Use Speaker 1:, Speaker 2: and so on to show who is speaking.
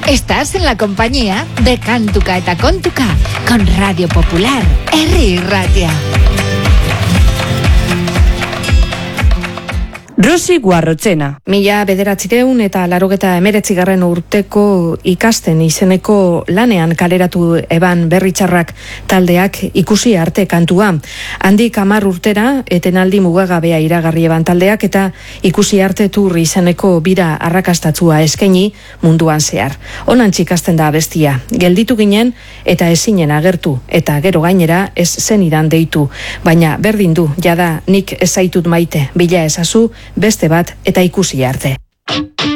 Speaker 1: Estás en la compañía de Kantuka eta Kontuka con Radio Popular, Herri Irratia.
Speaker 2: Rosi Guarrotzena, 1989 urteko ikasten izeneko lanean kaleratu eban Berritxarrak taldeak ikusi arte kantua. Handik 10 urtera etenaldi mugagabea iragarri eban taldeak eta ikusi arte tur izeneko bira arrakastatzua eskaini munduan zehar. Honantz ikasten da abestia. Gelditu ginen eta ezinen agertu eta gero gainera ez zenidan deitu. Baina berdin du, jada nik ez zaitut maite, bila ezazu, beste bat eta ikusi arte.